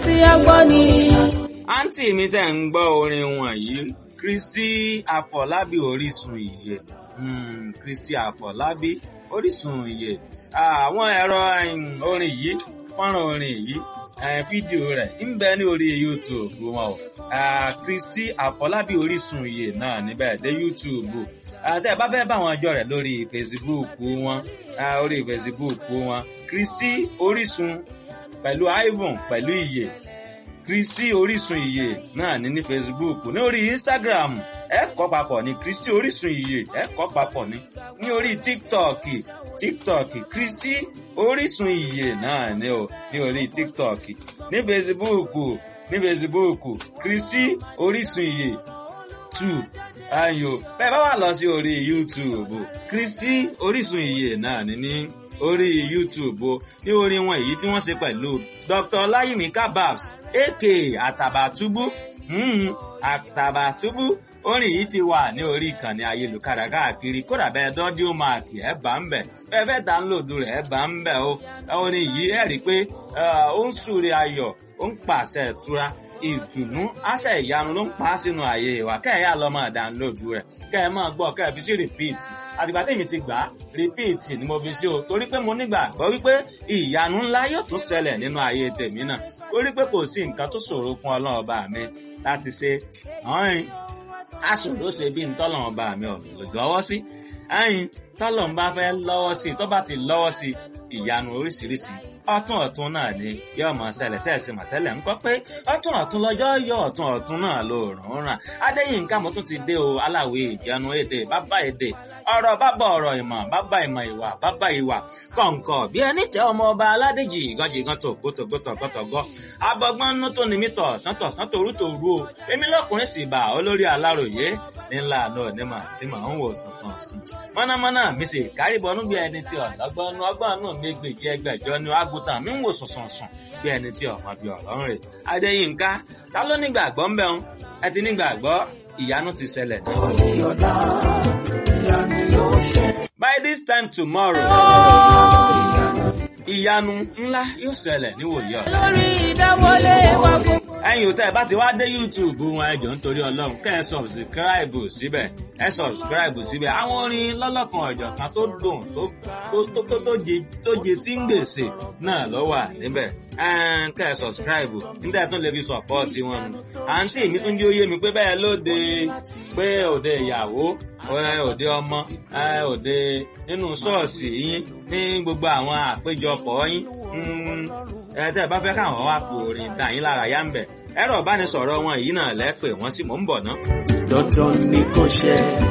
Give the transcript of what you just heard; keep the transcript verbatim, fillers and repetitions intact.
tí a gbọ́ ni. àǹtí mi tẹ̀ ń gbọ́ orin wọ̀nyí Kristi Àfọlábí Orísun Ìyè. Hmm, Kristi Àfọlábí Orísun Ìyè. Àwọn ẹ̀rọ orin yìí, fọ́nrán orin yìí, fídíò rẹ̀ ń bẹ ní orí YouTube wọn o. Kristi Àfọlábí Orísun Ìyè náà níbẹ̀ dé YouTube. Tẹ́ ẹ bá fẹ́ bá wọn jọ rẹ̀ lórí Facebook wọn, orí Facebook wọn, Kristi Orísun pẹ̀lú Ivan pẹ̀lú Ìyè. Kristi Orísun Ìyè náà ní ní Facebook. Ní orí Instagram ẹ kọ papọ̀ ní Kristi Orísun Ìyè, ẹ kọ papọ̀ ní ní orí TikTok TikTok Kristi Orísun Ìyè náà ní o ní orí TikTok. Ní Facebook ní Facebook Kristi Orísun Ìyè two ayo. Bẹ́ẹ̀ bá wà lọ sí orí YouTube Kristi Orísun Ìyè náà ní ní orí YouTube o, ní orin wọn èyí tí wọ́n ṣe pẹ̀lú Doctor Ọláyímíkà Babs aka Àtàbàtúbú. Hmm, Àtàbàtúbú orin yìí ti wà ní orí ìkànnì ayélujára káàkiri, kódà bẹ́ẹ̀ dọ́díò máàkì ẹ̀ bá ń bẹ̀, bẹ́ẹ̀ fẹ́ dáńlòdù rẹ̀ ẹ̀ bá ń bẹ̀ o. Orin yìí ẹ̀ rí i pé ó ń súre ayọ̀, ó ń pàṣẹ ìtura, ìtùnú, àṣẹ ìyanu ló ń pa á sínú ààyè ìwà. Kẹ́ẹ̀yà lọ máa dáńlòdù rẹ̀, kẹ́ ẹ máa gbọ́, kẹ́ ẹ fi sí rìpíìtì. Àtìgbà tèmi ti gbà á rìpíìtì ni mo fi sí o, torí pé mo nígbàgbọ́ wípé ìyanu ńlá yóò tún ṣẹlẹ̀ nínú ayé tèmi náà, torí pé kò sí nǹkan tó ṣòro fún Ọlọ́run ọba mi láti ṣe. ọ̀hìn aṣòro ṣe bí ntọ́lọ́run ọba mi ò lọ́wọ́ sí. ẹ̀yìn tọ́lọ́run bá fẹ́ lọ́wọ́ sí, tó bá ti lọ́wọ́ sí, ìyanu oríṣiríṣi ọ̀tún ọ̀tún náà ni yóò máa ṣẹlẹ̀ ṣẹ̀ṣẹ̀ mọ̀tẹ́lẹ̀ ń kọ́ pé ọ̀tún ọ̀tún lọ́jọ́ yọ ọ̀tún ọ̀tún náà ló rùn ràn. Adéyínká mo tún ti dé o, aláwẹ̀ ìjánu èdè bàbá èdè, ọ̀rọ̀ bàbá ọ̀rọ̀ ìmọ̀ bàbá ìmọ̀ ìwà bàbá ìwà, kọ̀ǹkọ̀ bí ẹni tẹ ọmọ ọba aládèjì ìgànjìgàn tó gótógótógótógó, abọ́gbọ́n nú tó ní mítọ̀ sọ́tọ̀ sọ́tọ̀ orú tó rú o. Èmi lọ́kùnrin sì bá olórí Aláròyé ńlá náà ní mà tí mà ń wò sùnsùn sùn. mọ́nàmọ́ná mi sì kárìbọnú bí ẹni tí ọ̀lọ́gbọ́n nú ọgbọ́n nú mi gbèjì ẹgbẹ̀jọ ní àgùntàn mi ń wò sùnsùn sùn bí ẹni tí ọmọ bí ọ̀rọ̀ ń rè. Adéyínká ta ló nígbàgbọ́ ń bẹ̀ ń? Ẹ ti nígbàgbọ́, ìyanu ti ṣẹlẹ̀ náà. By this time tomorrow, ìyanu ńlá yóò ṣẹlẹ̀ níwòyí ọ̀la. lórí ìdáwọlé wa gbogbo. Ẹ̀yin ò tẹ́ ẹ bá ti wá dé YouTube wọn, ẹ jọ̀ọ́ nítorí Ọlọ́run kẹ́ ẹ subscribe síbẹ̀, ẹ subscribe síbẹ̀. Àwọn orin lọ́lọ́kan ọ̀jọ̀kan tó dùn tó tó tó tó jẹ tó jẹ tí ń gbèsè náà ló wà níbẹ̀. Kẹ́ ẹ subscribe nígbà tó lè fi support wọn. Àǹtí mi tún jẹ́ ó yé mi pé bẹ́ẹ̀ lóde pé òde ìyàwó, òde ọmọ, òde nínú ṣọ́ọ̀ṣì yín, ní gbogbo àwọn àpéjọpọ̀ yín, ẹ tẹ́ ẹ bá fẹ́ káwọn wá fi orin dá yín lára yá ń bẹ̀. Ẹ̀rọ ìbánisọ̀rọ̀ wọn yìí náà lẹ́pẹ̀ wọ́n sì mò ń bọ̀ ná. Dandan ni kò ṣe.